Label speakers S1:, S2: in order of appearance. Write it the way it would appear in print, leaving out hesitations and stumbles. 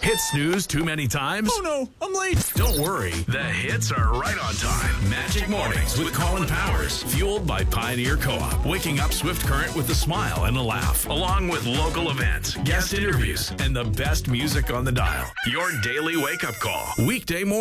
S1: Hit snooze too many times?
S2: Oh no, I'm late.
S1: Don't worry, the hits are right on time. Magic Mornings with Colin Powers, fueled by Pioneer Co-op. Waking up Swift Current with a smile and a laugh, along with local events, guest interviews, and the best music on the dial. Your daily wake-up call. Weekday morning.